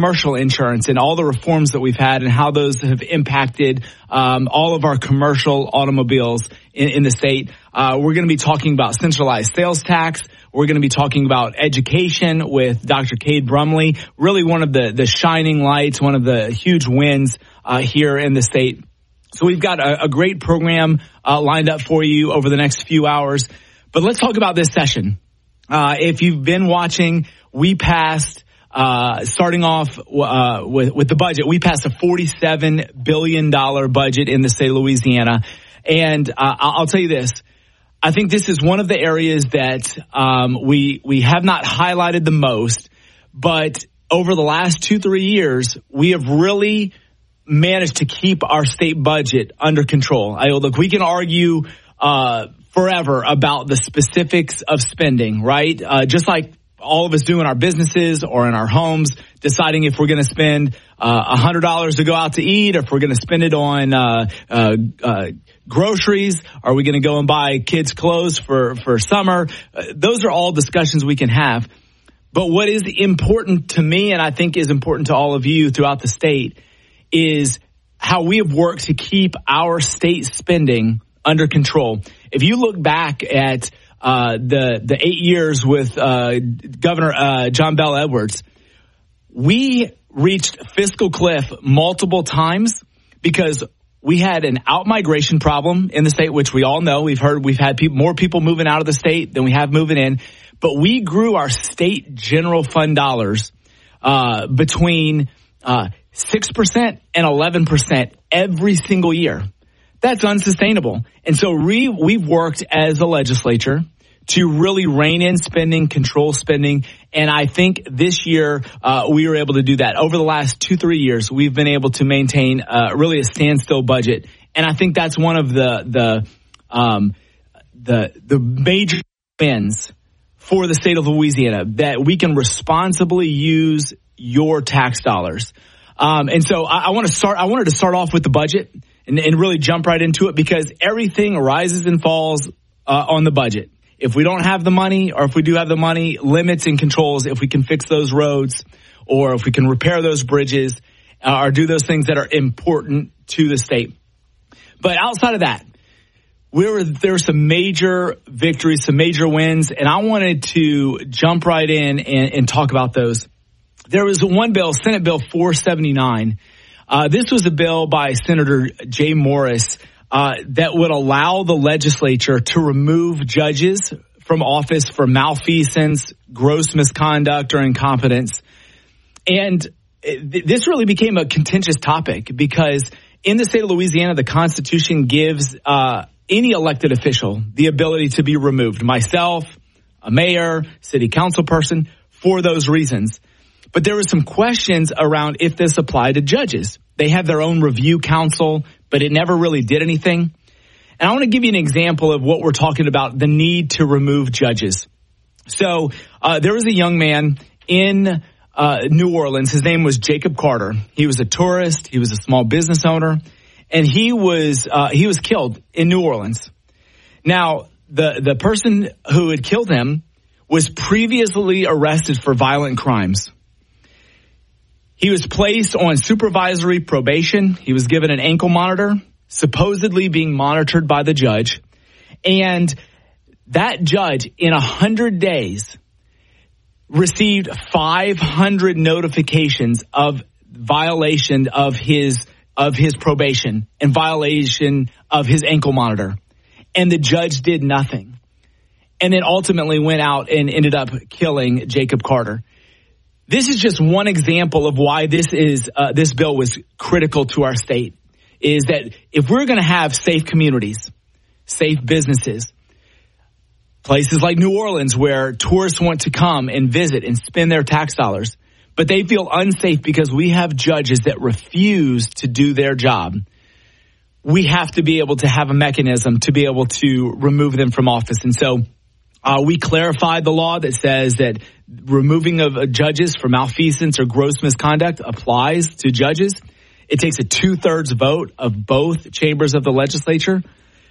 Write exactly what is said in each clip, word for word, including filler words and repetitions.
commercial insurance and all the reforms that we've had and how those have impacted um, all of our commercial automobiles in, in the state. Uh, we're going to be talking about centralized sales tax. We're going to be talking about education with Doctor Cade Brumley, really one of the, the shining lights, one of the huge wins uh, here in the state. So we've got a, a great program uh, lined up for you over the next few hours. But let's talk about this session. Uh, if you've been watching, we passed, uh, starting off uh, with, with the budget, we passed a forty-seven billion dollars budget in the state of Louisiana. And uh, I'll tell you this. I think this is one of the areas that um, we we have not highlighted the most. But over the last two, three years, we have really managed to keep our state budget under control. I look, we can argue uh forever about the specifics of spending, right? Uh, just like all of us do in our businesses or in our homes, deciding if we're going to spend uh, one hundred dollars to go out to eat, or if we're going to spend it on uh, uh, uh, groceries. Are we going to go and buy kids clothes for, for summer? Uh, those are all discussions we can have. But what is important to me, and I think is important to all of you throughout the state, is how we have worked to keep our state spending under control. If you look back at uh, the the eight years with uh, Governor uh, John Bel Edwards, we reached fiscal cliff multiple times because we had an out-migration problem in the state, which we all know. We've heard we've had people, more people moving out of the state than we have moving in. But we grew our state general fund dollars uh, between uh, six percent and eleven percent every single year. That's unsustainable. And so we, we've worked as a legislature to really rein in spending, control spending. And I think this year uh, we were able to do that. Over the last two, three years, we've been able to maintain uh, really a standstill budget. And I think that's one of the the um, the the major wins for the state of Louisiana, that we can responsibly use your tax dollars. Um, and so I, I want to start. I wanted to start off with the budget. And, and really jump right into it, because everything rises and falls uh, on the budget. If we don't have the money, or if we do have the money, limits and controls, if we can fix those roads, or if we can repair those bridges, uh, or do those things that are important to the state. But outside of that, we were, there were some major victories, some major wins, and I wanted to jump right in and, and talk about those. There was one bill, Senate Bill four seventy-nine. Uh, this was a bill by Senator Jay Morris uh, that would allow the legislature to remove judges from office for malfeasance, gross misconduct, or incompetence. And th- this really became a contentious topic, because in the state of Louisiana, the Constitution gives uh, any elected official the ability to be removed. Myself, a mayor, city council person, for those reasons. But there were some questions around if this applied to judges. They have their own review council, but it never really did anything. And I want to give you an example of what we're talking about, the need to remove judges. So uh, there was a young man in uh, New Orleans. His name was Jacob Carter. He was a tourist. He was a small business owner. And he was uh, he was killed in New Orleans. Now, the, the person who had killed him was previously arrested for violent crimes. He was placed on supervisory probation. He was given an ankle monitor, supposedly being monitored by the judge. And that judge, in one hundred days, received five hundred notifications of violation of his of his probation and violation of his ankle monitor. And the judge did nothing. And then ultimately went out and ended up killing Jacob Carter. This is just one example of why this is uh, this bill was critical to our state, is that if we're going to have safe communities, safe businesses, places like New Orleans where tourists want to come and visit and spend their tax dollars, but they feel unsafe because we have judges that refuse to do their job, we have to be able to have a mechanism to be able to remove them from office. And so Uh, we clarified the law that says that removing of uh, judges for malfeasance or gross misconduct applies to judges. It takes a two-thirds vote of both chambers of the legislature.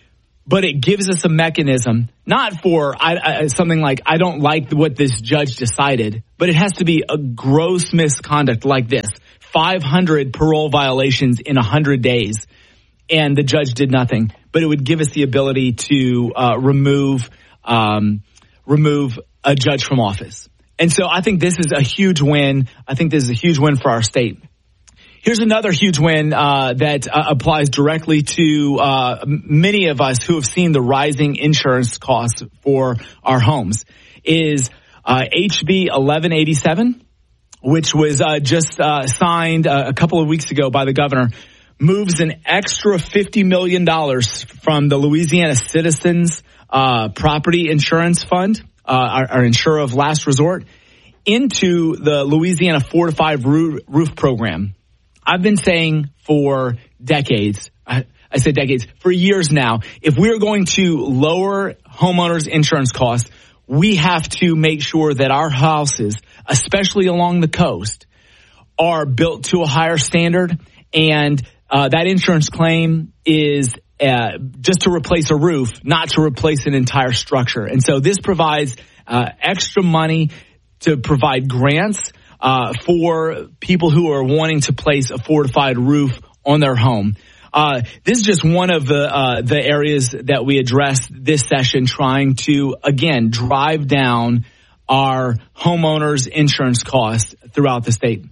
but it gives us a mechanism, not for I, I, something like, I don't like what this judge decided, but it has to be a gross misconduct like this. five hundred parole violations in one hundred days, and the judge did nothing. But it would give us the ability to uh, remove um, remove a judge from office. And so I think this is a huge win. I think this is a huge win for our state. Here's another huge win uh, that uh, applies directly to uh, many of us who have seen the rising insurance costs for our homes, is uh, H B eleven eighty-seven, which was uh, just uh, signed uh, a couple of weeks ago by the governor, moves an extra fifty million dollars from the Louisiana Citizens uh, Property Insurance Fund, uh, our, our insurer of last resort, into the Louisiana four to five roof, roof program. I've been saying for decades, I, I said decades, for years now, if we're going to lower homeowners insurance costs, we have to make sure that our houses, especially along the coast, are built to a higher standard. And uh, that insurance claim is uh, just to replace a roof, not to replace an entire structure. And so this provides uh, extra money to provide grants uh, for people who are wanting to place a fortified roof on their home. Uh, this is just one of the uh, the areas that we addressed this session, trying to, again, drive down our homeowners insurance costs throughout the state.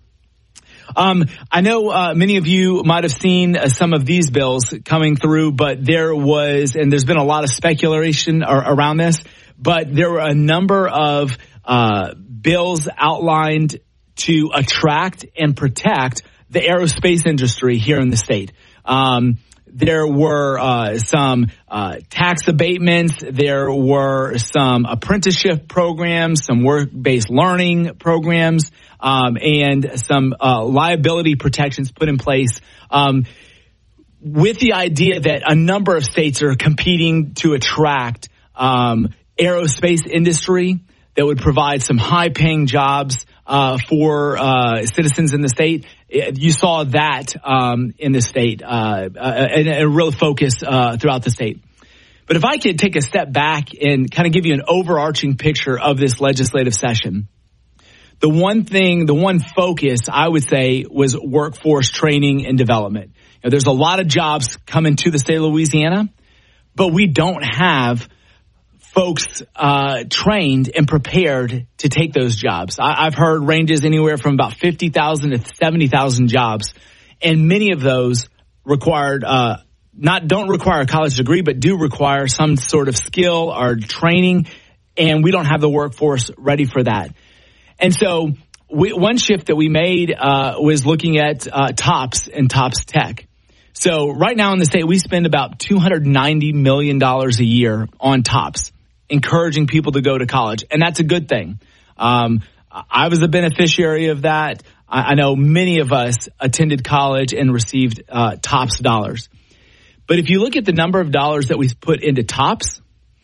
Um, I know uh, many of you might have seen uh, some of these bills coming through, but there was, and there's been a lot of speculation ar- around this, but there were a number of uh, bills outlined to attract and protect the aerospace industry here in the state. Um, there were uh, some uh, tax abatements. There were some apprenticeship programs, some work-based learning programs, um, and some uh, liability protections put in place um, with the idea that a number of states are competing to attract um, aerospace industry that would provide some high-paying jobs uh, for uh, citizens in the state. You saw that um, in the state, uh, and a real focus uh, throughout the state. But if I could take a step back and kind of give you an overarching picture of this legislative session, the one thing, the one focus I would say was workforce training and development. You know, there's a lot of jobs coming to the state of Louisiana, but we don't have folks uh, trained and prepared to take those jobs. I, I've heard ranges anywhere from about fifty thousand to seventy thousand jobs, and many of those required uh, not don't require a college degree, but do require some sort of skill or training, and we don't have the workforce ready for that. And so we, one shift that we made uh, was looking at uh, TOPS and TOPS Tech. So right now in the state, we spend about two hundred ninety million dollars a year on TOPS, encouraging people to go to college. And that's a good thing. Um, I was a beneficiary of that. I, I know many of us attended college and received uh, TOPS dollars. But if you look at the number of dollars that we put into TOPS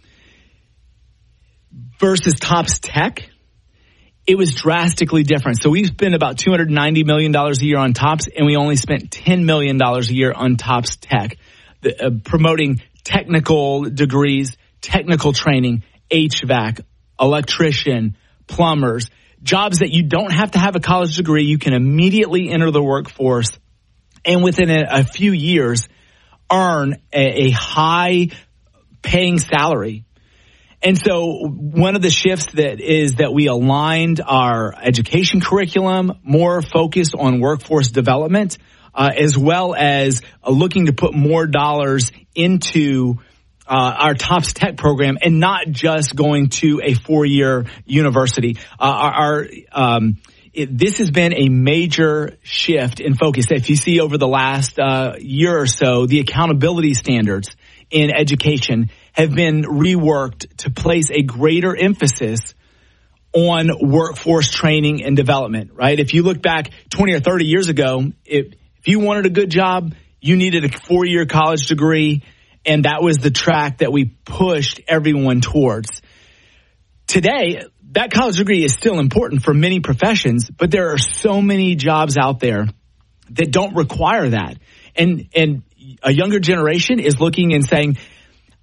versus TOPS Tech, it was drastically different. So we spent about two hundred ninety million dollars a year on TOPS, and we only spent ten million dollars a year on TOPS Tech, the, uh, promoting technical degrees, technical training, H V A C, electrician, plumbers, jobs that you don't have to have a college degree. You can immediately enter the workforce and within a, a few years earn a, a high paying salary. And so one of the shifts that is that we aligned our education curriculum more focused on workforce development, uh, as well as uh, looking to put more dollars into Uh, our TOPS Tech program, and not just going to a four-year university. Uh, our, our um, it, this has been a major shift in focus. If you see over the last uh, year or so, the accountability standards in education have been reworked to place a greater emphasis on workforce training and development, right? If you look back twenty or thirty years ago, if, if you wanted a good job, you needed a four-year college degree, and that was the track that we pushed everyone towards. Today, that college degree is still important for many professions, but there are so many jobs out there that don't require that. And and a younger generation is looking and saying,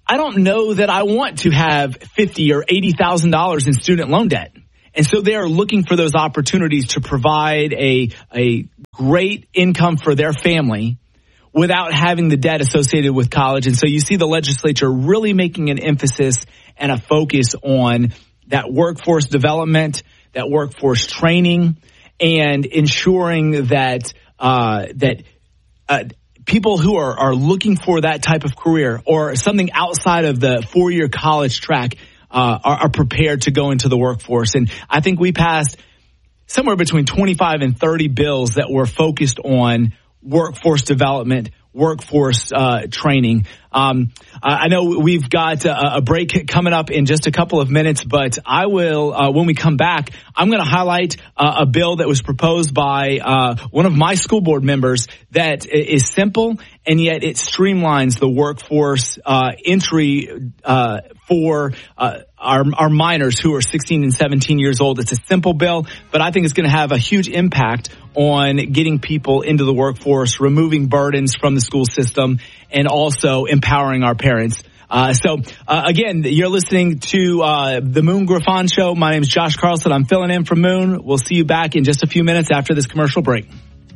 I don't know that I want to have fifty thousand dollars or eighty thousand dollars in student loan debt. And so they are looking for those opportunities to provide a, a great income for their family without having the debt associated with college. And so you see the legislature really making an emphasis and a focus on that workforce development, that workforce training, and ensuring that uh, that uh, people who are, are looking for that type of career or something outside of the four-year college track uh, are, are prepared to go into the workforce. And I think we passed somewhere between twenty-five and thirty bills that were focused on workforce development, workforce uh, training. Um, I know we've got a, a break coming up in just a couple of minutes, but I will, uh, when we come back, I'm going to highlight uh, a bill that was proposed by uh, one of my school board members that is simple, and yet it streamlines the workforce uh, entry uh, for uh, our, our minors who are sixteen and seventeen years old. It's a simple bill, but I think it's going to have a huge impact on getting people into the workforce, removing burdens from the school system, and also empowering our parents. Uh, so, uh, again, you're listening to uh, the Moon Griffon Show. My name is Josh Carlson. I'm filling in for Moon. We'll see you back in just a few minutes after this commercial break.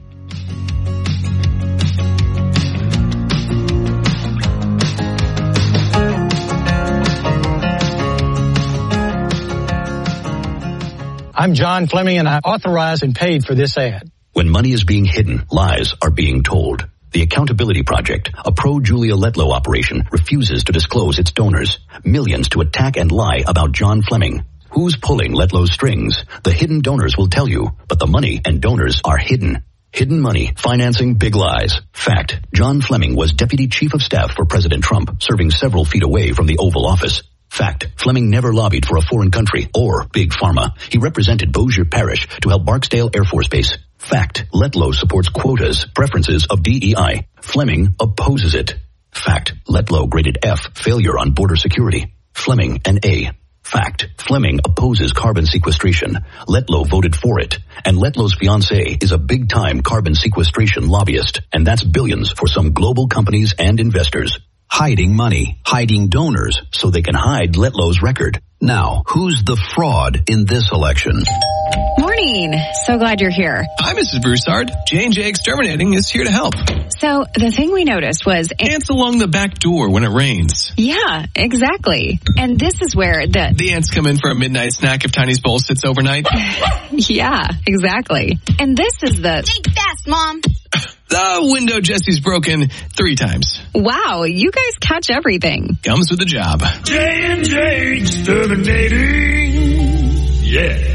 I'm John Fleming, and I authorized and paid for this ad. When money is being hidden, lies are being told. The Accountability Project, a pro-Julia Letlow operation, refuses to disclose its donors. Millions to attack and lie about John Fleming. Who's pulling Letlow's strings? The hidden donors will tell you, but the money and donors are hidden. Hidden money, financing big lies. Fact, John Fleming was Deputy Chief of Staff for President Trump, serving several feet away from the Oval Office. Fact, Fleming never lobbied for a foreign country or Big Pharma. He represented Bossier Parish to help Barksdale Air Force Base. Fact, Letlow supports quotas, preferences of D E I. Fleming opposes it. Fact, Letlow graded F, failure on border security. Fleming an A. Fact, Fleming opposes carbon sequestration. Letlow voted for it. And Letlow's fiancé is a big-time carbon sequestration lobbyist. And that's billions for some global companies and investors. Hiding money, hiding donors, so they can hide Letlow's record. Now, who's the fraud in this election? Morning. So glad you're here. Hi, Missus Broussard. J and J Exterminating is here to help. So the thing we noticed was... Ants along the back door when it rains. Yeah, exactly. And this is where the... The ants come in for a midnight snack if Tiny's bowl sits overnight. Yeah, exactly. And this is the... Think fast, Mom. The window Jesse's broken three times. Wow, you guys catch everything. Comes with the job. J and J Exterminating. Yeah.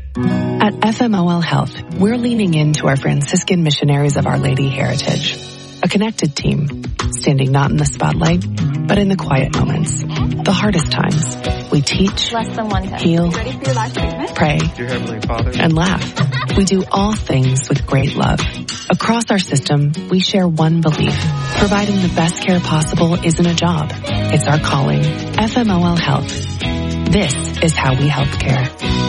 At F M O L Health, we're leaning into our Franciscan missionaries of Our Lady heritage. A connected team, standing not in the spotlight, but in the quiet moments. The hardest times. We teach, Less than one heal, Ready for your last treatment? pray, Dear Heavenly Father. and laugh. We do all things with great love. Across our system, we share one belief. Providing the best care possible isn't a job. It's our calling. F M O L Health. This is how we help care.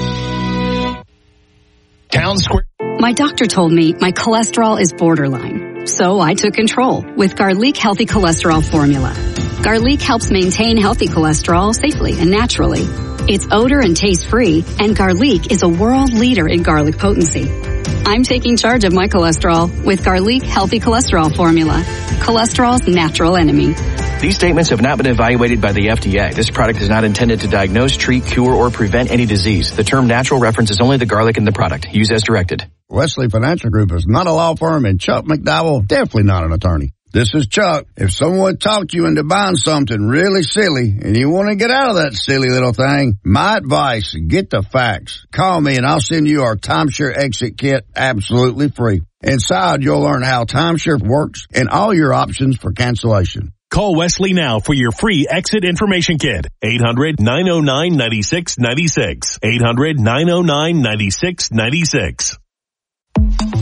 Town Square. My doctor told me my cholesterol is borderline, so I took control with Garlic Healthy Cholesterol Formula. Garlic helps maintain healthy cholesterol safely and naturally. It's odor and taste free, and Garlic is a world leader in garlic potency. I'm taking charge of my cholesterol with Garlic Healthy Cholesterol Formula, cholesterol's natural enemy. These statements have not been evaluated by the F D A. This product is not intended to diagnose, treat, cure, or prevent any disease. The term natural references only the garlic in the product. Use as directed. Wesley Financial Group is not a law firm, and Chuck McDowell definitely not an attorney. This is Chuck. If someone talked you into buying something really silly and you want to get out of that silly little thing, my advice, get the facts. Call me and I'll send you our timeshare exit kit absolutely free. Inside, you'll learn how timeshare works and all your options for cancellation. Call Wesley now for your free exit information kit. eight hundred, nine oh nine, nine six nine six. eight hundred, nine oh nine, nine six nine six.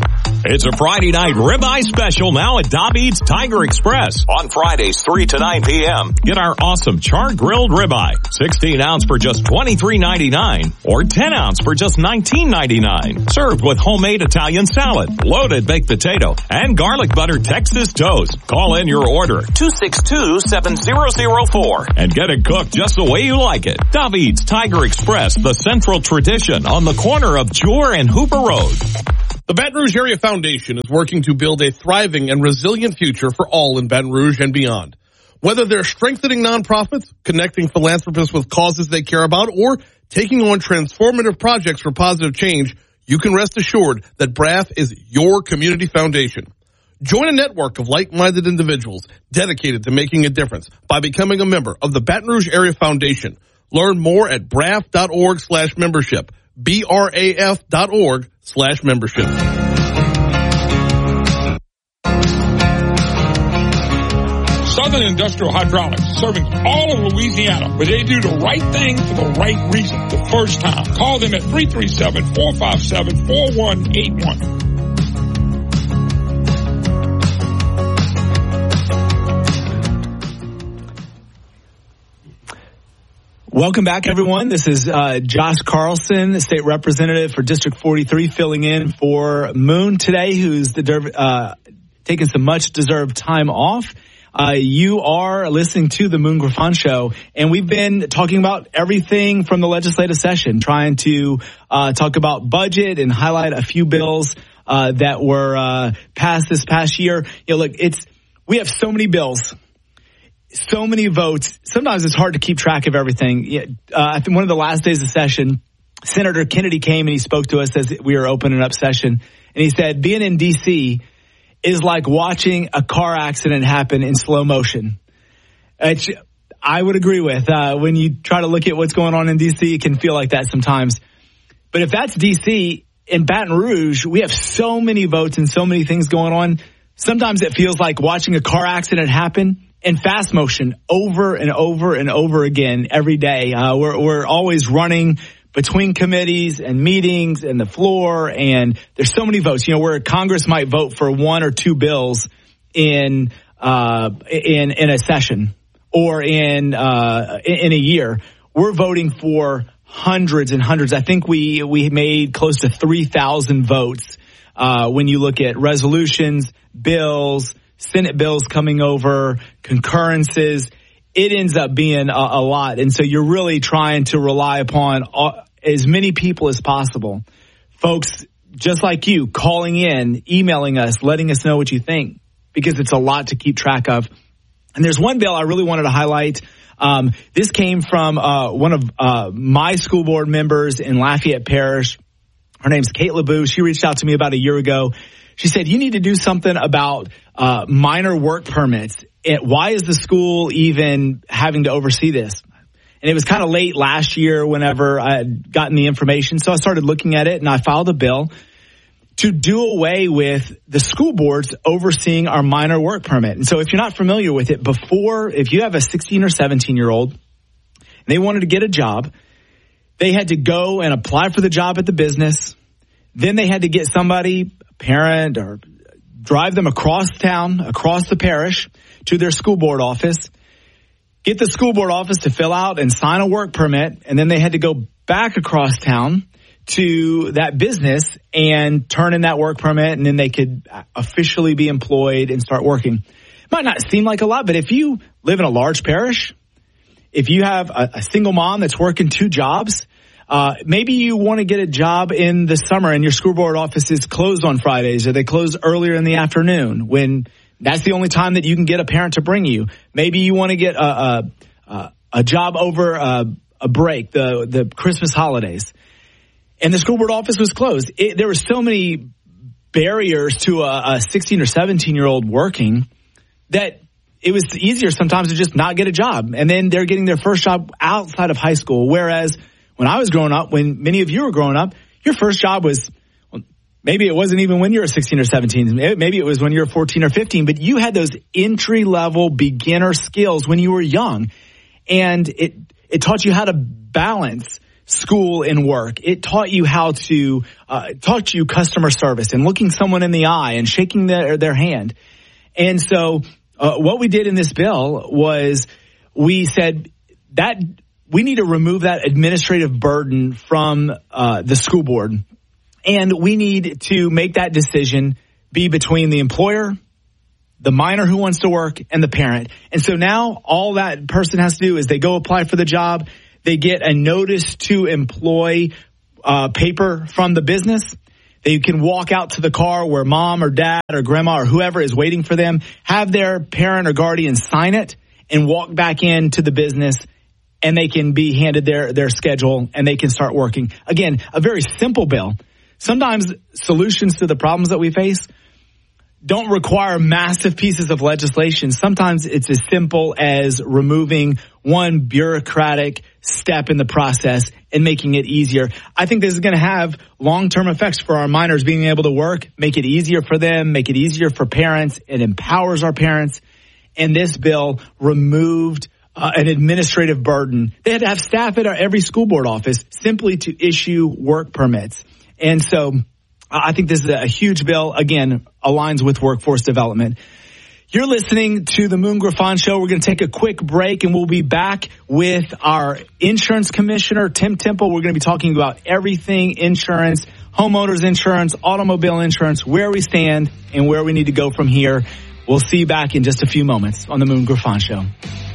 It's a Friday night ribeye special now at David's Tiger Express. On Fridays, three to nine p.m. Get our awesome char-grilled ribeye, sixteen ounce for just twenty-three ninety-nine or ten ounce for just nineteen ninety-nine. Served with homemade Italian salad, loaded baked potato, and garlic butter Texas toast. Call in your order, two six two, seven zero zero four, and get it cooked just the way you like it. David's Tiger Express, the central tradition on the corner of Jewar and Hooper Road. The Baton Rouge Area Foundation is working to build a thriving and resilient future for all in Baton Rouge and beyond. Whether they're strengthening nonprofits, connecting philanthropists with causes they care about, or taking on transformative projects for positive change, you can rest assured that B R A F is your community foundation. Join a network of like-minded individuals dedicated to making a difference by becoming a member of the Baton Rouge Area Foundation. Learn more at braf.org slash membership. B R A F dot org slash membership. Southern Industrial Hydraulics, serving all of Louisiana, where they do the right thing for the right reason, the first time. Call them at three three seven, four five seven, four one eight one. Welcome back, everyone. This is uh, Josh Carlson, the state representative for District forty-three, filling in for Moon today, who's the, uh, taking some much-deserved time off. Uh, you are listening to the Moon Griffon Show, and we've been talking about everything from the legislative session, trying to uh, talk about budget and highlight a few bills uh, that were uh, passed this past year. You know, look, it's we have so many bills. So many votes. Sometimes it's hard to keep track of everything. Uh, I think one of the last days of session, Senator Kennedy came and he spoke to us as we were opening up session. And he said, being in D C is like watching a car accident happen in slow motion. It's, I would agree with. Uh, when you try to look at what's going on in D C, it can feel like that sometimes. But if that's D C, in Baton Rouge, we have so many votes and so many things going on. Sometimes it feels like watching a car accident happen in fast motion over and over and over again every day. Uh, we're, we're always running between committees and meetings and the floor, and there's so many votes. You know, where Congress might vote for one or two bills in uh, in in a session or in uh, in a year, we're voting for hundreds and hundreds. I think we we made close to three thousand votes uh, when you look at resolutions, bills, Senate bills coming over, concurrences. It ends up being a, a lot. And so you're really trying to rely upon all, as many people as possible. Folks, just like you, calling in, emailing us, letting us know what you think, because it's a lot to keep track of. And there's one bill I really wanted to highlight. Um, this came from uh, one of uh, my school board members in Lafayette Parish. Her name's Kate LeBou. She reached out to me about a year ago. She said, you need to do something about uh, minor work permits. It, why is the school even having to oversee this? And it was kind of late last year whenever I had gotten the information. So I started looking at it, and I filed a bill to do away with the school boards overseeing our minor work permit. And so if you're not familiar with it, before, if you have a sixteen or seventeen year old, and they wanted to get a job, they had to go and apply for the job at the business. Then they had to get somebody, a parent, or drive them across town, across the parish, to their school board office, get the school board office to fill out and sign a work permit, and then they had to go back across town to that business and turn in that work permit, and then they could officially be employed and start working. It might not seem like a lot, but if you live in a large parish, if you have a, a single mom that's working two jobs, Uh, maybe you want to get a job in the summer and your school board office is closed on Fridays, or they close earlier in the afternoon when that's the only time that you can get a parent to bring you. Maybe you want to get a, a, a job over a, a break, the, the Christmas holidays, and the school board office was closed. It, there were so many barriers to a, a sixteen or seventeen year old working that it was easier sometimes to just not get a job. And then they're getting their first job outside of high school. Whereas when I was growing up, when many of you were growing up, your first job was, well, maybe it wasn't even when you were sixteen or seventeen. Maybe it was when you were fourteen or fifteen, but you had those entry level beginner skills when you were young. And it, it taught you how to balance school and work. It taught you how to, uh, taught you customer service and looking someone in the eye and shaking their, their hand. And so, uh, what we did in this bill was we said that we need to remove that administrative burden from, uh, the school board. And we need to make that decision be between the employer, the minor who wants to work, and the parent. And so now all that person has to do is they go apply for the job. They get a notice to employ uh, paper from the business. They can walk out to the car where mom or dad or grandma or whoever is waiting for them, have their parent or guardian sign it, and walk back into the business, and they can be handed their, their schedule, and they can start working. Again, a very simple bill. Sometimes solutions to the problems that we face don't require massive pieces of legislation. Sometimes it's as simple as removing one bureaucratic step in the process and making it easier. I think this is going to have long-term effects for our minors being able to work, make it easier for them, make it easier for parents. It empowers our parents. And this bill removed uh, an administrative burden. They had to have staff at every school board office simply to issue work permits. And so I think this is a huge bill, again, aligns with workforce development. You're listening to the Moon Griffon Show. We're going to take a quick break, and we'll be back with our insurance commissioner, Tim Temple. We're going to be talking about everything insurance, homeowners insurance, automobile insurance, where we stand and where we need to go from here. We'll see you back in just a few moments on the Moon Griffon Show.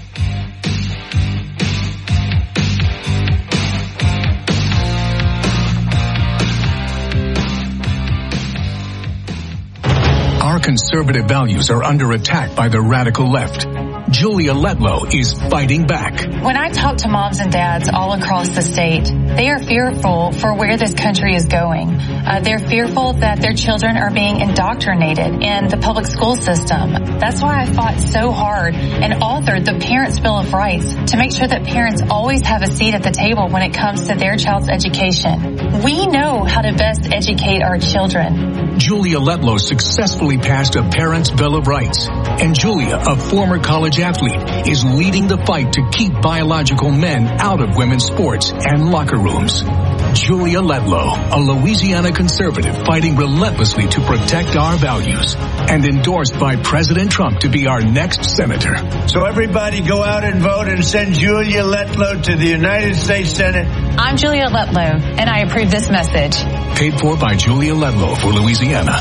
Our conservative values are under attack by the radical left. Julia Letlow is fighting back. When I talk to moms and dads all across the state, they are fearful for where this country is going. Uh, they're fearful that their children are being indoctrinated in the public school system. That's why I fought so hard and authored the Parents' Bill of Rights to make sure that parents always have a seat at the table when it comes to their child's education. We know how to best educate our children. Julia Letlow successfully passed a Parents' Bill of Rights, and Julia, a former college athlete, is leading the fight to keep biological men out of women's sports and locker rooms. Julia Letlow, a Louisiana conservative fighting relentlessly to protect our values, and endorsed by President Trump to be our next senator. So everybody go out and vote and send Julia Letlow to the United States Senate. I'm Julia Letlow, and I approve this message. Paid for by Julia Letlow for Louisiana.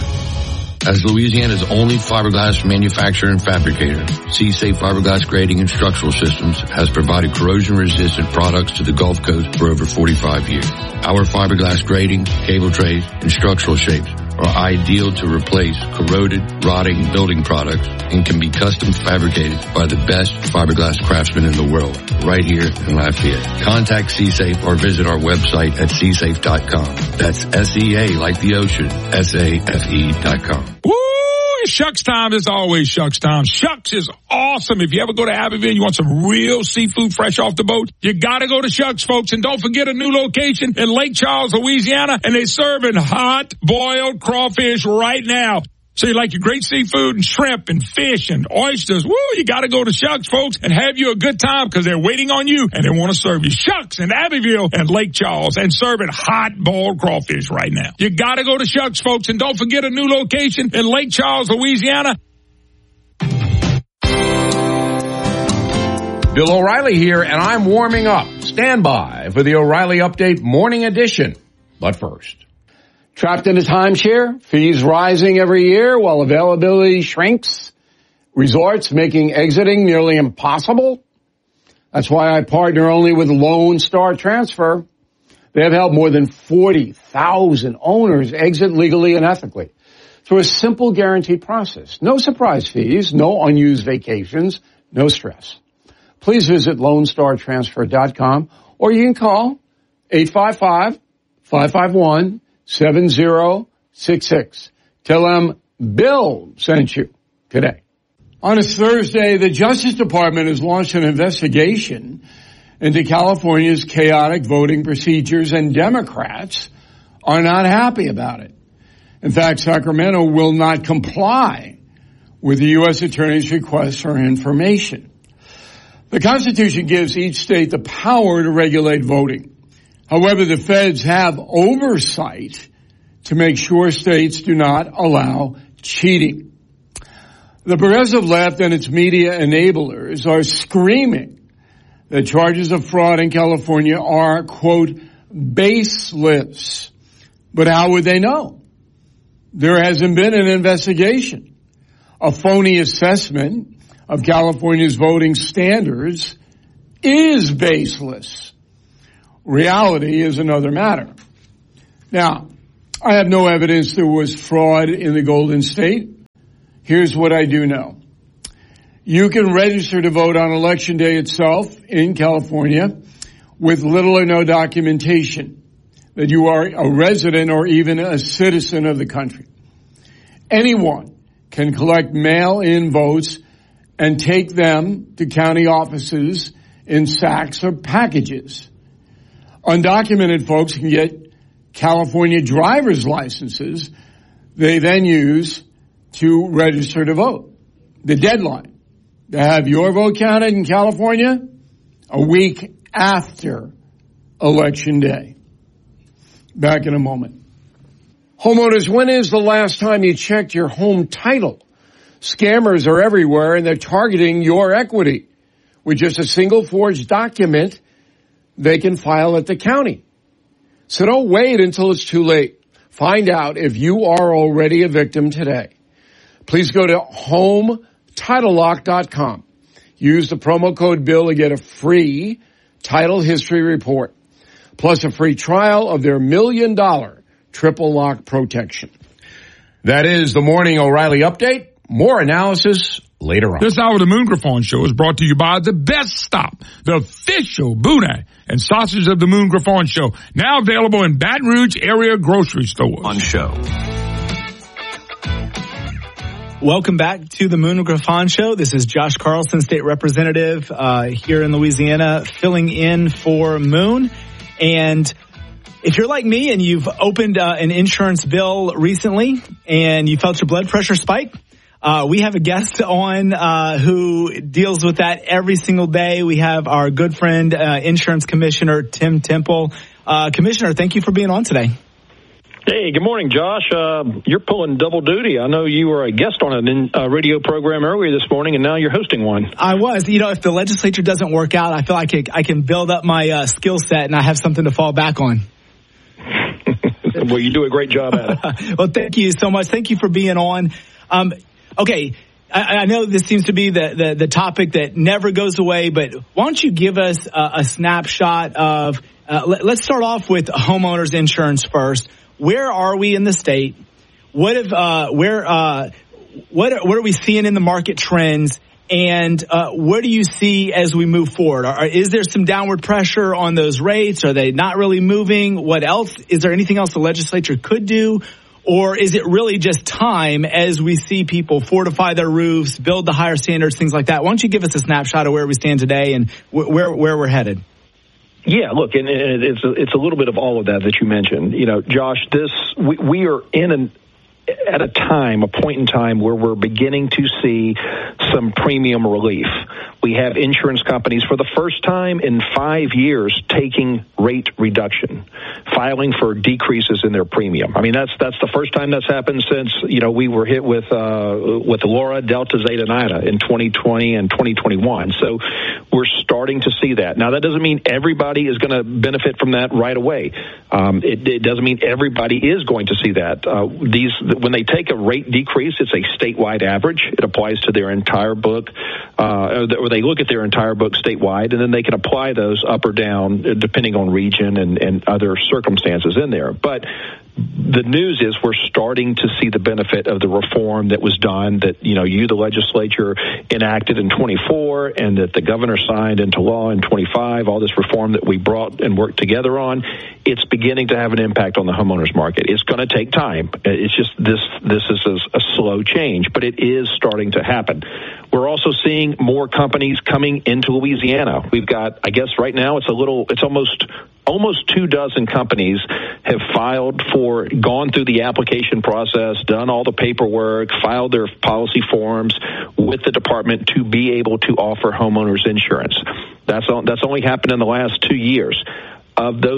As Louisiana's only fiberglass manufacturer and fabricator, C-Safe Fiberglass Grading and Structural Systems has provided corrosion-resistant products to the Gulf Coast for over forty-five years. Our fiberglass grading, cable trays, and structural shapes are ideal to replace corroded, rotting building products and can be custom fabricated by the best fiberglass craftsmen in the world, right here in Lafayette. Contact C-Safe or visit our website at c safe dot com. That's S E A like the ocean, S A F E dot com. Woo! Shucks time is always Shucks time. Shucks is awesome. If you ever go to Abbeville, you want some real seafood fresh off the boat, you gotta go to Shucks, folks. And don't forget a new location in Lake Charles, Louisiana, and they're serving hot boiled crawfish right now. So you like your great seafood and shrimp and fish and oysters. Woo, you got to go to Shucks, folks, and have you a good time because they're waiting on you and they want to serve you. Shucks in Abbeville and Lake Charles and serving hot boiled crawfish right now. You got to go to Shucks, folks, and don't forget a new location in Lake Charles, Louisiana. Bill O'Reilly here, and I'm warming up. Stand by for the O'Reilly Update Morning Edition. But first, trapped in a timeshare, fees rising every year while availability shrinks, resorts making exiting nearly impossible. That's why I partner only with Lone Star Transfer. They have helped more than forty thousand owners exit legally and ethically through a simple guaranteed process. No surprise fees, no unused vacations, no stress. Please visit lone star transfer dot com or you can call eight five five, five five one, seven zero six six. Tell them Bill sent you today. On this Thursday, the Justice Department has launched an investigation into California's chaotic voting procedures, and Democrats are not happy about it. In fact, Sacramento will not comply with the U S Attorney's request for information. The Constitution gives each state the power to regulate voting. However, the feds have oversight to make sure states do not allow cheating. The progressive left and its media enablers are screaming that charges of fraud in California are, quote, baseless. But how would they know? There hasn't been an investigation. A phony assessment of California's voting standards is baseless. Reality is another matter. Now, I have no evidence there was fraud in the Golden State. Here's what I do know. You can register to vote on Election Day itself in California with little or no documentation that you are a resident or even a citizen of the country. Anyone can collect mail-in votes and take them to county offices in sacks or packages. Undocumented folks can get California driver's licenses they then use to register to vote. The deadline to have your vote counted in California, a week after Election Day. Back in a moment. Homeowners, when is the last time you checked your home title? Scammers are everywhere and they're targeting your equity. With just a single forged document, they can file at the county. So don't wait until it's too late. Find out if you are already a victim today. Please go to home title lock dot com. Use the promo code BILL to get a free title history report, plus a free trial of their million dollar triple lock protection. That is the Morning O'Reilly Update. More analysis later on. This hour of the Moon Griffon Show is brought to you by The Best Stop, the official boudin and sausage of the Moon Griffon Show. Now available in Baton Rouge area grocery stores. On show. Welcome back to the Moon Griffon Show. This is Josh Carlson, state representative uh, here in Louisiana, filling in for Moon. And if you're like me and you've opened uh, an insurance bill recently and you felt your blood pressure spike, uh, we have a guest on uh, who deals with that every single day. We have our good friend, uh, Insurance Commissioner Tim Temple. Uh, Commissioner, thank you for being on today. Hey, good morning, Josh. Uh, you're pulling double duty. I know you were a guest on a uh, radio program earlier this morning, and now you're hosting one. I was. You know, if the legislature doesn't work out, I feel like I, I can build up my uh, skill set and I have something to fall back on. Well, you do a great job at it. Well, thank you so much. Thank you for being on. Um, okay, I, I know this seems to be the, the, the topic that never goes away, but why don't you give us a, a snapshot of, uh, let, let's start off with homeowners insurance first. Where are we in the state? What have, uh, where, uh, what, are, what are we seeing in the market trends? And, uh, what do you see as we move forward? Are, is there some downward pressure on those rates? Are they not really moving? What else? Is there anything else the legislature could do? Or is it really just time as we see people fortify their roofs, build the higher standards, things like that? Why don't you give us a snapshot of where we stand today and wh- where, where we're headed? Yeah, look, and it's a, it's a little bit of all of that that you mentioned. You know, Josh, this we, we are in an at a time, a point in time where we're beginning to see some premium relief. We have insurance companies for the first time in five years taking rate reduction, filing for decreases in their premium. I mean, that's that's the first time that's happened since, you know, we were hit with uh, with Laura, Delta, Zeta, and Ida in twenty twenty and twenty twenty-one. So we're starting to see that. Now, that doesn't mean everybody is going to benefit from that right away. Um, it, it doesn't mean everybody is going to see that. Uh, these when they take a rate decrease, it's a statewide average. It applies to their entire book, uh, or they look at their entire book statewide, and then they can apply those up or down depending on region and, and other circumstances in there. But the news is we're starting to see the benefit of the reform that was done, that, you know, you, the legislature, enacted in twenty-four, and that the governor signed into law in twenty-five, all this reform that we brought and worked together on. It's beginning to have an impact on the homeowners market. It's going to take time. It's just this this is a, a slow change, but it is starting to happen. We're also seeing more companies coming into Louisiana. We've got, I guess right now it's a little, it's almost almost two dozen companies have filed for, gone through the application process, done all the paperwork, filed their policy forms with the department to be able to offer homeowners insurance. That's that's only happened in the last two years. Of those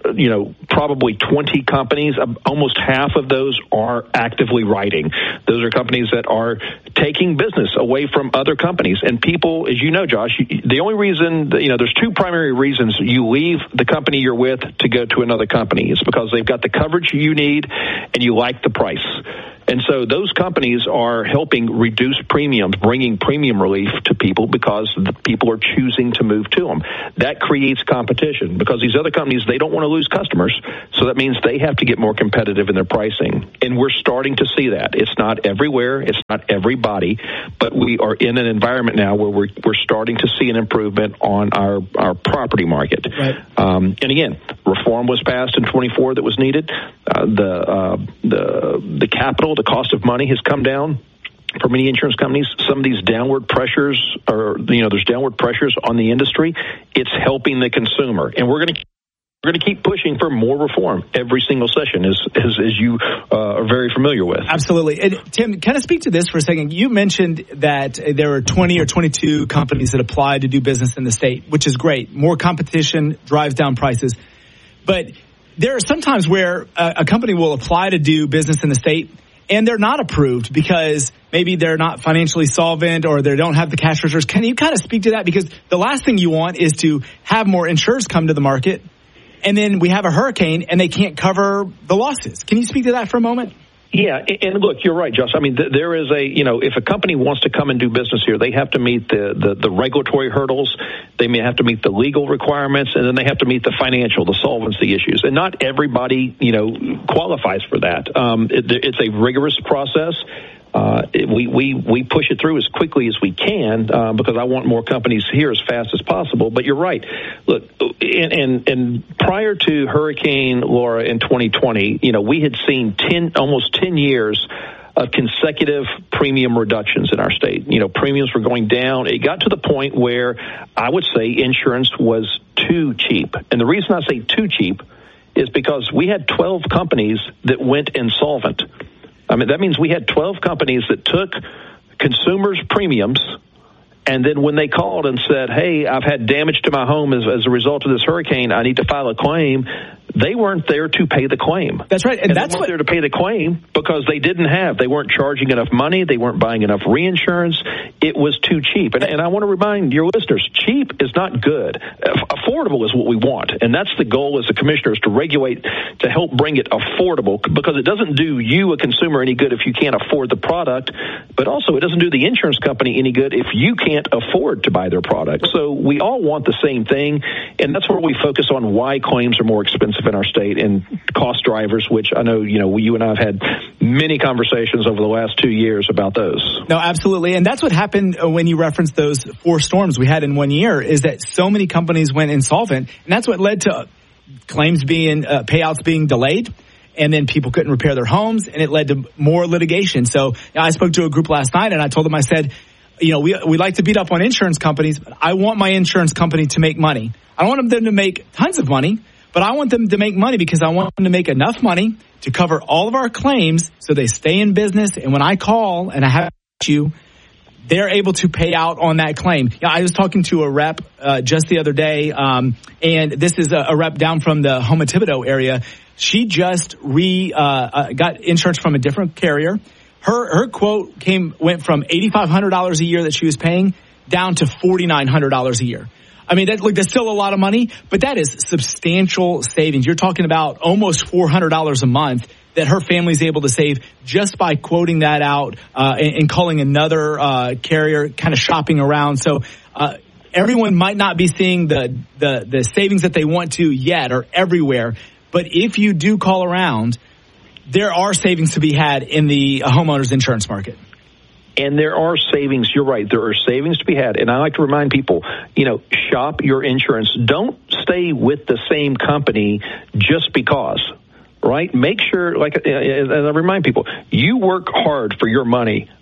you know, probably twenty companies. Almost half of those are actively writing. Those are companies that are taking business away from other companies. And people, as you know, Josh, the only reason, you know, there's two primary reasons you leave the company you're with to go to another company. It's because they've got the coverage you need and you like the price. And so those companies are helping reduce premiums, bringing premium relief to people because the people are choosing to move to them. That creates competition because these other companies, they don't want to lose customers. So that means they have to get more competitive in their pricing. And we're starting to see that. It's not everywhere. It's not everybody. But we are in an environment now where we're, we're starting to see an improvement on our, our property market. Right. Um, and again, reform was passed in twenty-four that was needed. Uh, the, uh, the, the capital, the cost of money has come down for many insurance companies. Some of these downward pressures are, you know, there's downward pressures on the industry. It's helping the consumer. And we're going to we're going to keep pushing for more reform every single session, as, as, as you uh, are very familiar with. Absolutely. And Tim, can I speak to this for a second? You mentioned that there were twenty or twenty-two companies that applied to do business in the state, which is great. More competition drives down prices. But there are some times where a, a company will apply to do business in the state and they're not approved because maybe they're not financially solvent or they don't have the cash reserves. Can you kind of speak to that? Because the last thing you want is to have more insurers come to the market and then we have a hurricane and they can't cover the losses. Can you speak to that for a moment? Yeah, and look, you're right, Josh. I mean, there is a, you know, if a company wants to come and do business here, they have to meet the, the, the regulatory hurdles. They may have to meet the legal requirements, and then they have to meet the financial, the solvency issues. And not everybody, you know, qualifies for that. Um, it, it's a rigorous process. Uh, we, we, we push it through as quickly as we can uh, because I want more companies here as fast as possible. But you're right. Look, and, and, and prior to Hurricane Laura in twenty twenty, you know, we had seen ten, almost ten years of consecutive premium reductions in our state. You know, premiums were going down. It got to the point where I would say insurance was too cheap. And the reason I say too cheap is because we had twelve companies that went insolvent. I mean, that means we had twelve companies that took consumers' premiums, and then when they called and said, hey, I've had damage to my home as, as a result of this hurricane, I need to file a claim, they weren't there to pay the claim. That's right. And, and that's they weren't what... there to pay the claim because they didn't have, they weren't charging enough money, they weren't buying enough reinsurance. It was too cheap. And, and I want to remind your listeners, cheap is not good. Affordable is what we want. And that's the goal as a commissioner, is to regulate, to help bring it affordable, because it doesn't do you, a consumer, any good if you can't afford the product, but also it doesn't do the insurance company any good if you can't afford to buy their product. So we all want the same thing, and that's where we focus on why claims are more expensive in our state and cost drivers, which I know, you know, you and I have had many conversations over the last two years about those. No, absolutely. And that's what happened when you referenced those four storms we had in one year, is that so many companies went insolvent, and that's what led to claims being, uh, payouts being delayed. And then people couldn't repair their homes, and it led to more litigation. So you know, I spoke to a group last night, and I told them, I said, you know, we we like to beat up on insurance companies, but I want my insurance company to make money. I don't want them to make tons of money, but I want them to make money because I want them to make enough money to cover all of our claims so they stay in business. And when I call and I have you, they're able to pay out on that claim. Yeah, I was talking to a rep uh, just the other day, um, and this is a, a rep down from the Houma Thibodaux area. She just re uh, uh, got insurance from a different carrier. Her her quote came went from eighty-five hundred dollars a year that she was paying down to forty-nine hundred dollars a year. I mean, that, look, that's still a lot of money, but that is substantial savings. You're talking about almost four hundred dollars a month that her family's able to save just by quoting that out uh, and, and calling another uh, carrier, kind of shopping around. So uh, everyone might not be seeing the, the the savings that they want to yet or everywhere, but if you do call around, there are savings to be had in the homeowners insurance market. And there are savings. You're right. There are savings to be had. And I like to remind people, you know, shop your insurance. Don't stay with the same company just because, right? Make sure, like, and I remind people, you work hard for your money.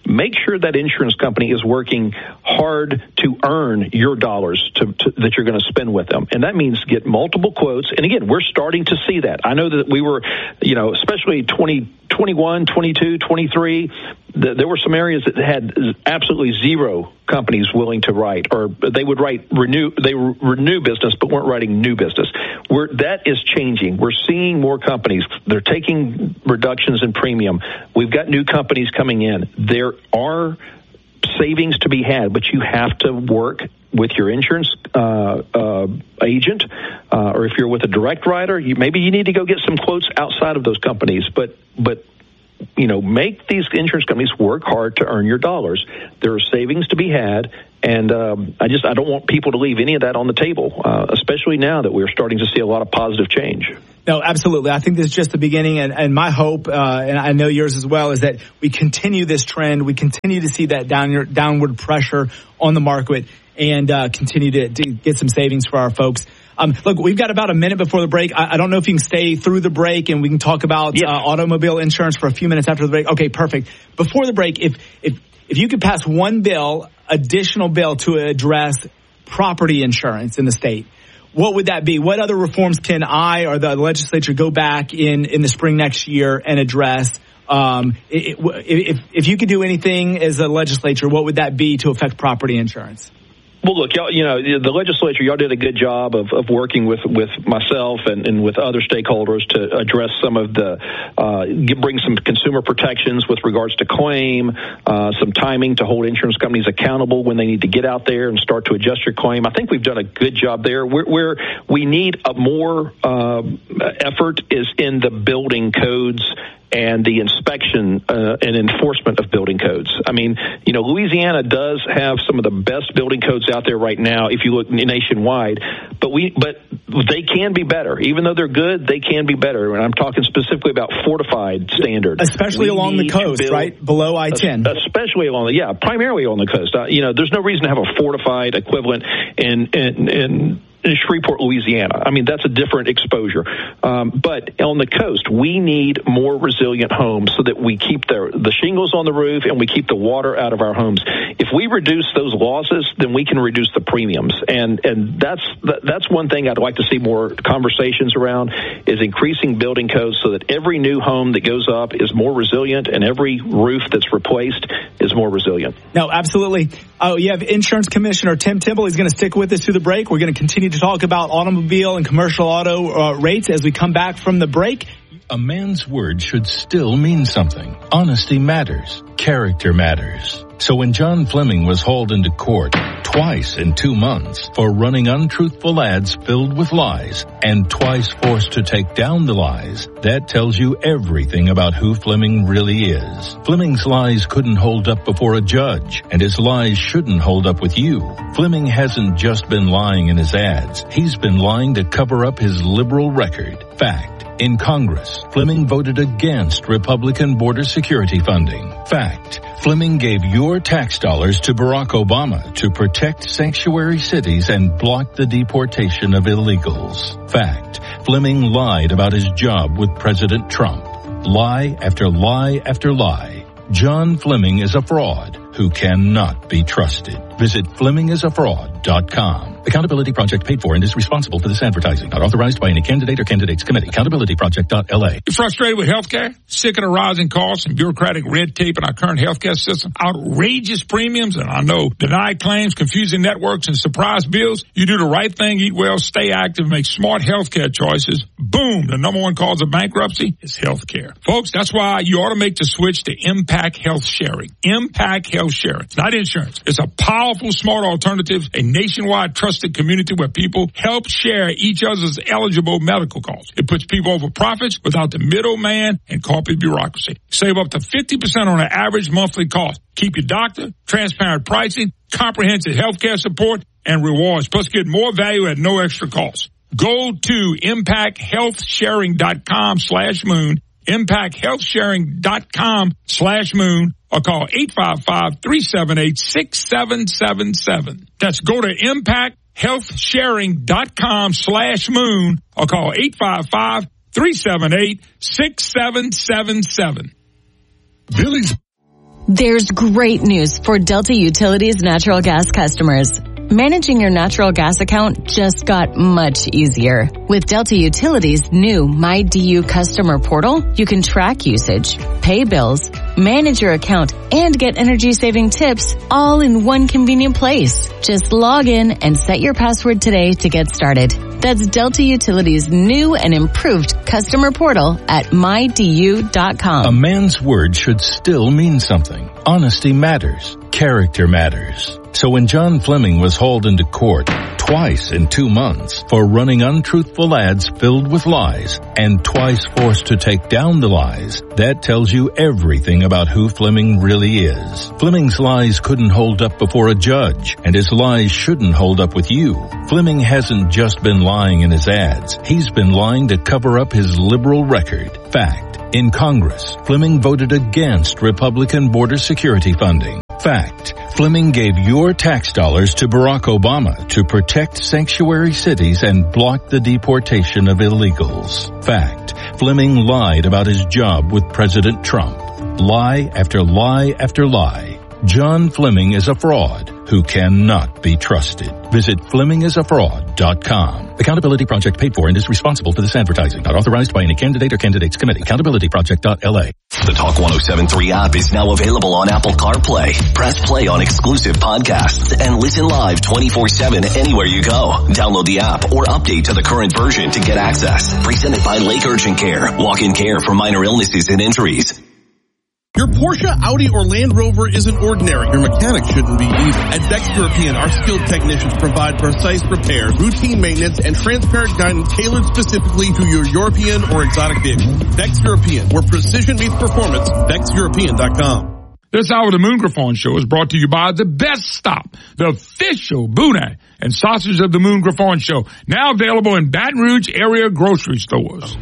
make sure that insurance company is working hard to earn your dollars to, to, that you're going to spend with them. And that means get multiple quotes. And again, we're starting to see that. I know that we were, you know, especially twenty twenty-one, twenty-two, twenty-three, the, there were some areas that had absolutely zero companies willing to write, or they would write renew, they renew business, but weren't writing new business. We're, that is changing. We're seeing more companies. They're taking reductions in premium. We've got new companies coming in. There are savings to be had, but you have to work with your insurance uh, uh, agent, uh, or if you're with a direct writer, you, maybe you need to go get some quotes outside of those companies. But but you know, make these insurance companies work hard to earn your dollars. There are savings to be had, and um, I just I don't want people to leave any of that on the table, uh, especially now that we're starting to see a lot of positive change. No, absolutely. I think this is just the beginning, and, and my hope, uh, and I know yours as well, is that we continue this trend. We continue to see that down, downward pressure on the market, and uh, continue to, to get some savings for our folks. Um, look, we've got about a minute before the break. I, I don't know if you can stay through the break, and we can talk about yes. uh, automobile insurance for a few minutes after the break. Okay, perfect. Before the break, if if if you could pass one bill, additional bill to address property insurance in the state, what would that be? What other reforms can I or the legislature go back in, in the spring next year and address? Um, it, if if you could do anything as a legislature, what would that be to affect property insurance? Well, look, y'all, you know, the legislature, y'all did a good job of, of working with, with myself and, and with other stakeholders to address some of the, uh, get, bring some consumer protections with regards to claim, uh, some timing to hold insurance companies accountable when they need to get out there and start to adjust your claim. I think we've done a good job there. Where, where we need a more uh, effort is in the building codes and the inspection uh, and enforcement of building codes. I mean, you know, Louisiana does have some of the best building codes out there right now if you look nationwide, but we but they can be better. Even though they're good, they can be better. And I'm talking specifically about fortified standards. Especially we along the coast, build, right? Below I ten. Especially along the, yeah, primarily on the coast. Uh, you know, there's no reason to have a fortified equivalent in, in, in in Shreveport, Louisiana. I mean, that's a different exposure. Um, but on the coast, we need more resilient homes so that we keep the, the shingles on the roof and we keep the water out of our homes. If we reduce those losses, then we can reduce the premiums. And and that's that's one thing I'd like to see more conversations around, is increasing building codes so that every new home that goes up is more resilient and every roof that's replaced is more resilient. No, absolutely. Oh, you have Insurance Commissioner Tim Timble. He's going to stick with us through the break. We're going to continue to talk about automobile and commercial auto uh, rates as we come back from the break. A man's word should still mean something. Honesty matters. Character matters. So when John Fleming was hauled into court twice in two months for running untruthful ads filled with lies and twice forced to take down the lies, that tells you everything about who Fleming really is. Fleming's lies couldn't hold up before a judge, and his lies shouldn't hold up with you. Fleming hasn't just been lying in his ads. He's been lying to cover up his liberal record. Fact. In Congress, Fleming voted against Republican border security funding. Fact. Fleming gave your tax dollars to Barack Obama to protect sanctuary cities and block the deportation of illegals. Fact. Fleming lied about his job with President Trump. Lie after lie after lie. John Fleming is a fraud who cannot be trusted. Visit Fleming is a fraud dot com. Accountability Project paid for and is responsible for this advertising. Not authorized by any candidate or candidates committee. Accountability Project dot L A. You're frustrated with healthcare? Sick of the rising costs and bureaucratic red tape in our current healthcare system? Outrageous premiums, and I know denied claims, confusing networks, and surprise bills? You do the right thing, eat well, stay active, make smart healthcare choices. Boom! The number one cause of bankruptcy is healthcare. Folks, that's why you ought to make the switch to Impact Health Sharing. Impact Health Sharing. It's not insurance. It's a powerful, smart alternative, a nationwide trusted community where people help share each other's eligible medical costs. It puts people over profits without the middleman and corporate bureaucracy. Save up to fifty percent on an average monthly cost. Keep your doctor, transparent pricing, comprehensive healthcare support, and rewards. Plus, get more value at no extra cost. Go to impact health sharing dot com slash moon, impact health sharing dot com slash moon, or call eight five five, three seven eight, six seven seven seven. That's go to impact health sharing dot com slash moon, or call eight five five, three seven eight, six seven seven seven. Billy's There's great news for Delta Utilities natural gas customers. Managing your natural gas account just got much easier. With Delta Utilities' new MyDU customer portal, you can track usage, pay bills, manage your account, and get energy-saving tips all in one convenient place. Just log in and set your password today to get started. That's Delta Utilities' new and improved customer portal at my d u dot com. A man's word should still mean something. Honesty matters. Character matters. So when John Fleming was hauled into court twice in two months for running untruthful ads filled with lies and twice forced to take down the lies, that tells you everything about who Fleming really is. Fleming's lies couldn't hold up before a judge, and his lies shouldn't hold up with you. Fleming hasn't just been lying in his ads. He's been lying to cover up his liberal record. Fact. In Congress, Fleming voted against Republican border security funding. Fact. Fleming gave your tax dollars to Barack Obama to protect sanctuary cities and block the deportation of illegals. Fact. Fleming lied about his job with President Trump. Lie after lie after lie. John Fleming is a fraud who cannot be trusted. Visit Fleming is a fraud dot com. Accountability Project paid for and is responsible for this advertising. Not authorized by any candidate or candidates committee. accountability project dot l a. The Talk one oh seven point three app is now available on Apple CarPlay. Press play on exclusive podcasts and listen live twenty-four seven anywhere you go. Download the app or update to the current version to get access. Presented by Lake Urgent Care. Walk-in care for minor illnesses and injuries. Your Porsche, Audi, or Land Rover isn't ordinary. Your mechanic shouldn't be either. At Vex European, our skilled technicians provide precise repairs, routine maintenance, and transparent guidance tailored specifically to your European or exotic vehicle. Vex European, where precision meets performance. Vex European dot com. This hour of the Moon Griffon Show is brought to you by The Best Stop, the official boudin and sausage of the Moon Griffon Show, now available in Baton Rouge area grocery stores.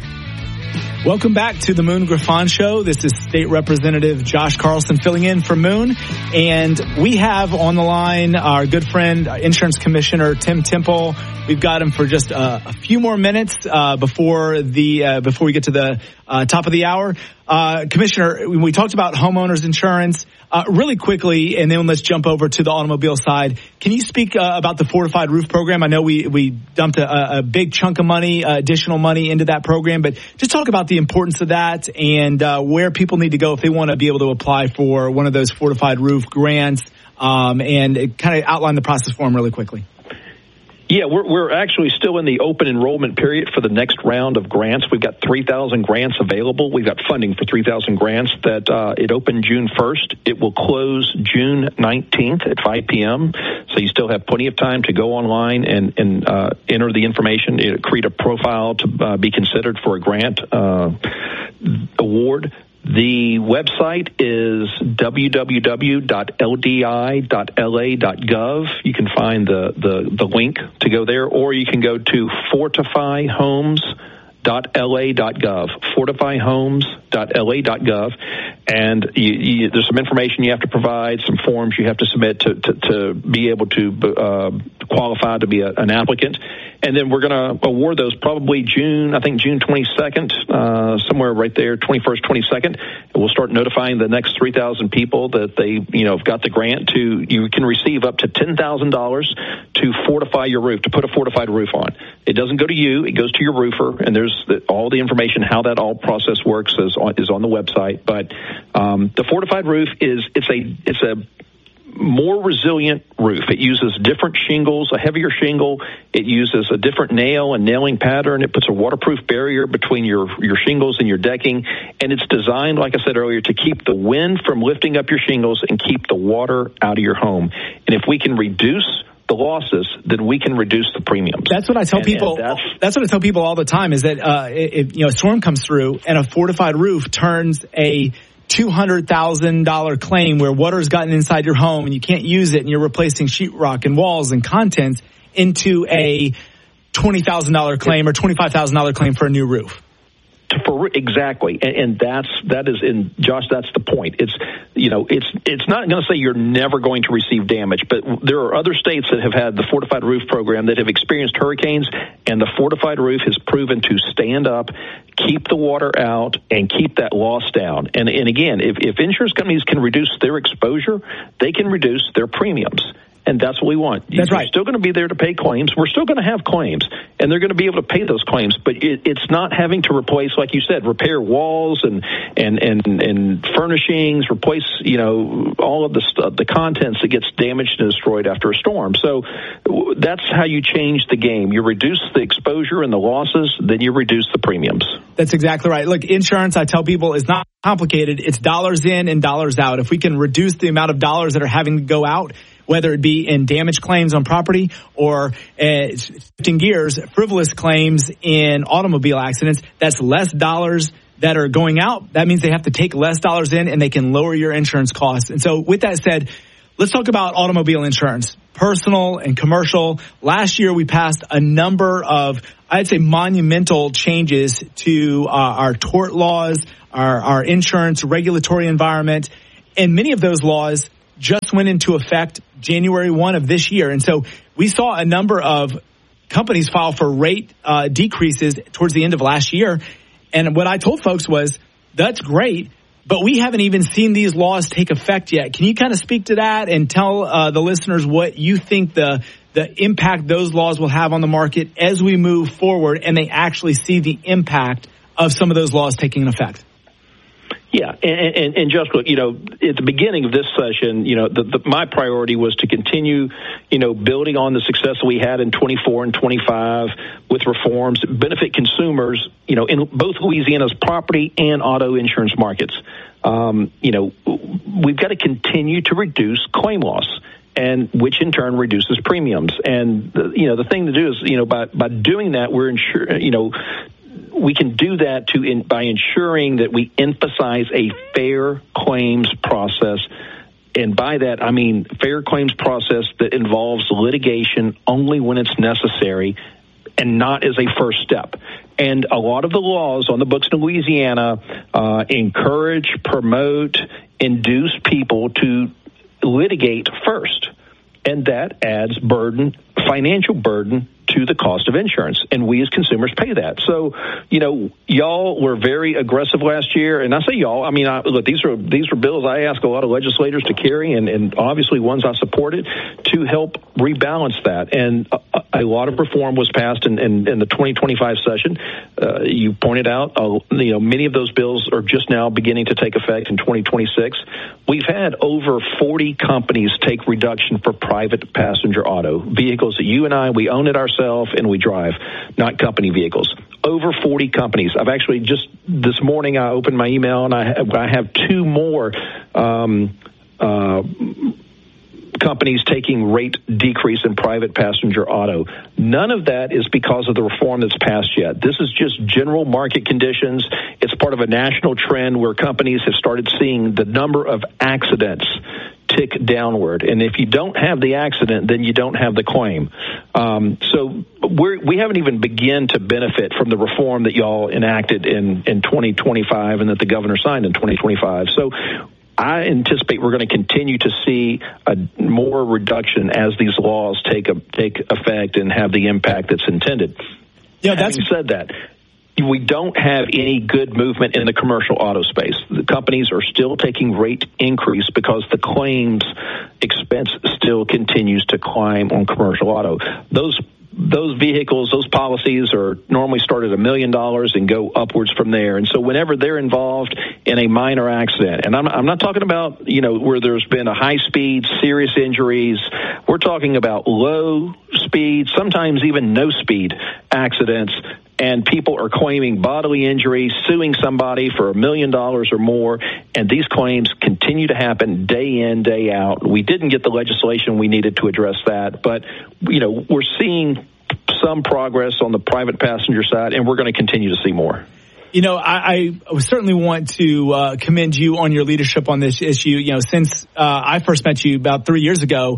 Welcome back to the Moon Griffon Show. This is State Representative Josh Carlson filling in for Moon. And we have on the line our good friend, Insurance Commissioner Tim Temple. We've got him for just uh, a few more minutes uh, before the uh, before we get to the uh, top of the hour. Uh, Commissioner, we talked about homeowners insurance uh, really quickly, and then let's jump over to the automobile side. Can you speak uh, about the Fortified Roof Program? I know we, we dumped a, a big chunk of money, uh, additional money into that program, but just talk about the importance of that and uh, where people need to go if they want to be able to apply for one of those Fortified Roof grants, um, and kind of outline the process for them really quickly. Yeah, we're we're actually still in the open enrollment period for the next round of grants. We've got three thousand grants available. We've got funding for three thousand grants that uh, it opened June first. It will close June nineteenth at five p.m. So you still have plenty of time to go online and, and uh, enter the information, create a profile to uh, be considered for a grant uh, award. The website is w w w dot l d i dot l a dot gov. You can find the, the, the link to go there, or you can go to fortify homes dot l a dot gov, fortify homes dot l a dot gov. And you, you, there's some information you have to provide, some forms you have to submit to, to, to be able to uh, qualify to be a, an applicant. And then we're going to award those probably June, I think June twenty-second, uh, somewhere right there, twenty-first, twenty-second. And we'll start notifying the next three thousand people that they, you know, have got the grant to, you can receive up to ten thousand dollars to fortify your roof, to put a fortified roof on. It doesn't go to you, it goes to your roofer, and there's the, all the information, how that all process works is on, is on the website. But um, the fortified roof is, it's a, it's a, more resilient roof. It uses different shingles, a heavier shingle. It uses a different nail and nailing pattern. It puts a waterproof barrier between your, your shingles and your decking. And it's designed, like I said earlier, to keep the wind from lifting up your shingles and keep the water out of your home. And if we can reduce the losses, then we can reduce the premiums. That's what I tell and, people. And that's, that's what I tell people all the time is that, uh, if, you know, a storm comes through and a fortified roof turns a two hundred thousand dollars claim where water's gotten inside your home and you can't use it and you're replacing sheetrock and walls and contents into a twenty thousand dollars claim or twenty-five thousand dollars claim for a new roof. For exactly, and, and that's that is in Josh. That's the point. It's you know it's it's not going to say you're never going to receive damage, but there are other states that have had the fortified roof program that have experienced hurricanes, and the fortified roof has proven to stand up, keep the water out, and keep that loss down. And and again, if, if insurance companies can reduce their exposure, they can reduce their premiums. And that's what we want. That's You're right. still going to be there to pay claims. We're still going to have claims, and they're going to be able to pay those claims. But it, it's not having to replace, like you said, repair walls and and and, and furnishings, replace you know all of the st- the contents that gets damaged and destroyed after a storm. So that's how you change the game. You reduce the exposure and the losses, then you reduce the premiums. That's exactly right. Look, insurance, I tell people, is not complicated. It's dollars in and dollars out. If we can reduce the amount of dollars that are having to go out, whether it be in damage claims on property or uh, shifting gears, frivolous claims in automobile accidents, that's less dollars that are going out. That means they have to take less dollars in, and they can lower your insurance costs. And so with that said, let's talk about automobile insurance, personal and commercial. Last year, we passed a number of, I'd say, monumental changes to uh, our tort laws, our, our insurance regulatory environment, and many of those laws just went into effect January first of this year. And so we saw a number of companies file for rate uh, decreases towards the end of last year. And what I told folks was, that's great, but we haven't even seen these laws take effect yet. Can you kind of speak to that and tell uh, the listeners what you think the the impact those laws will have on the market as we move forward and they actually see the impact of some of those laws taking effect? Yeah, and, and, and just, you know, at the beginning of this session, you know, the, the, my priority was to continue, you know, building on the success we had in twenty-four and twenty-five with reforms that benefit consumers, you know, in both Louisiana's property and auto insurance markets. Um, you know, we've got to continue to reduce claim loss, and which in turn reduces premiums. And, the, you know, the thing to do is, you know, by, by doing that, we're insure, you know, we can do that to in, by ensuring that we emphasize a fair claims process. And by that, I mean fair claims process that involves litigation only when it's necessary and not as a first step. And a lot of the laws on the books in Louisiana uh, encourage, promote, induce people to litigate first. And that adds burden, financial burden, to the cost of insurance, and we as consumers pay that. So, you know, y'all were very aggressive last year, and I say y'all, I mean, I, look, these are these were bills I ask a lot of legislators to carry, and, and obviously ones I supported, to help rebalance that. And a, a lot of reform was passed in, in, in the twenty twenty-five session. Uh, you pointed out, uh, you know, many of those bills are just now beginning to take effect in twenty twenty-six. We've had over forty companies take reduction for private passenger auto vehicles that you and I, we own it ourselves and we drive, not company vehicles. Over forty companies. I've actually just this morning I opened my email and I have, I have two more um, uh, companies taking rate decrease in private passenger auto. None of that is because of the reform that's passed yet. This is just general market conditions. It's part of a national trend where companies have started seeing the number of accidents tick downward. And if you don't have the accident, then you don't have the claim. Um, so we're, we haven't even begun to benefit from the reform that y'all enacted in, in twenty twenty-five and that the governor signed in twenty twenty-five. So I anticipate we're going to continue to see a more reduction as these laws take a, take effect and have the impact that's intended. Yeah, that's Having said that, we don't have any good movement in the commercial auto space. The companies are still taking rate increase because the claims expense still continues to climb on commercial auto. Those those vehicles, those policies are normally start at a million dollars and go upwards from there. And so whenever they're involved in a minor accident, and I'm, I'm not talking about, you know, where there's been a high speed, serious injuries. We're talking about low speed, sometimes even no speed accidents. And people are claiming bodily injury, suing somebody for a million dollars or more, and these claims continue to happen day in, day out. We didn't get the legislation we needed to address that, but, you know, we're seeing some progress on the private passenger side, and we're going to continue to see more. You know, I, I certainly want to uh, commend you on your leadership on this issue. You know, since uh, I first met you about three years ago,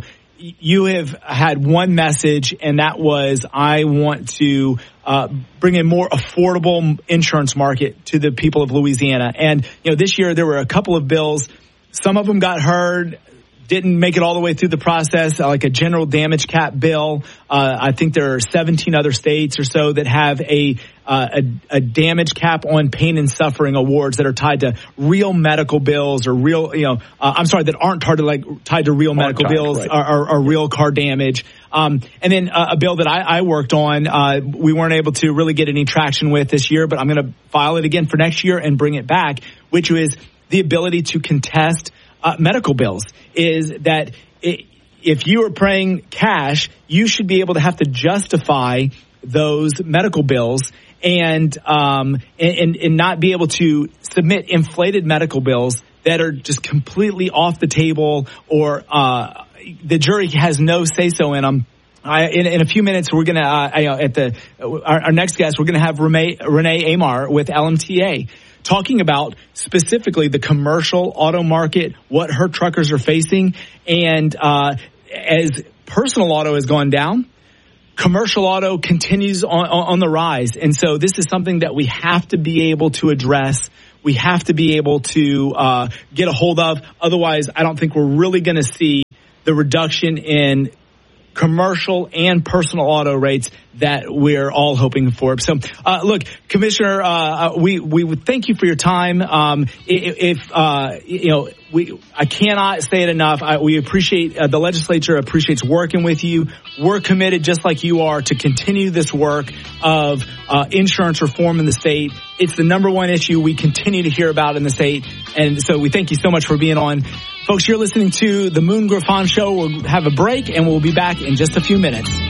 you have had one message, and that was, I want to uh, bring a more affordable insurance market to the people of Louisiana. And, you know, this year there were a couple of bills. Some of them got heard, didn't make it all the way through the process, like a general damage cap bill. Uh, I think there are seventeen other states or so that have a, uh, a, a damage cap on pain and suffering awards that are tied to real medical bills or real, you know, uh, I'm sorry, that aren't tied to like tied to real medical tied, bills right. or, or, or real car damage. Um, and then uh, a bill that I, I worked on, uh, we weren't able to really get any traction with this year, but I'm going to file it again for next year and bring it back, which is the ability to contest Uh, medical bills. Is that it, if you are paying cash, you should be able to have to justify those medical bills and um, and, and not be able to submit inflated medical bills that are just completely off the table, or uh, the jury has no say-so in them. I, in, in a few minutes, we're going to, uh, at the our, our next guest, we're going to have Renee, Renee Amar with L M T A, talking about specifically the commercial auto market, what her truckers are facing. And uh, as personal auto has gone down, commercial auto continues on, on the rise. And so this is something that we have to be able to address. We have to be able to uh, get a hold of. Otherwise, I don't think we're really going to see the reduction in commercial and personal auto rates that we're all hoping for. So, uh, look, Commissioner, uh, we, we would thank you for your time. Um, if, uh, you know, we, I cannot say it enough. I, we appreciate, uh, the legislature appreciates working with you. We're committed, just like you are, to continue this work of, uh, insurance reform in the state. It's the number one issue we continue to hear about in the state. And so we thank you so much for being on. Folks, you're listening to the Moon Griffon Show. We'll have a break and we'll be back in just a few minutes.